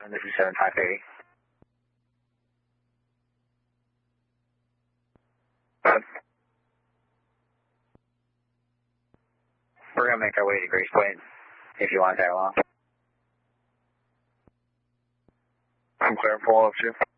7, this is 7530. We're going to make our way to Grace Point if you want to tag along. I'm clear, pull up to you.